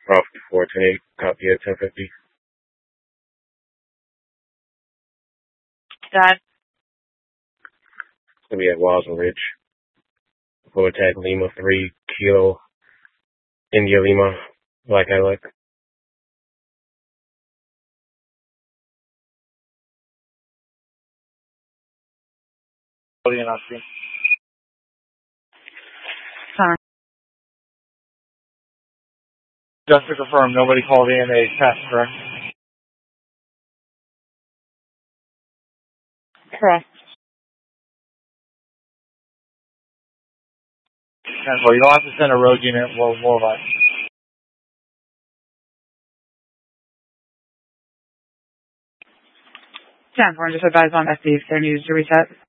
off 410, copy at 1050. Dad. It's going to be at Walsall Ridge. Full attack Lima 3, Kilo, India Lima, Black Cadillac. Just to confirm, nobody called in a test, correct? Correct. Well, you don't have to send a road unit. We'll advise. 10-4, just advise on SC if they're needed to reset.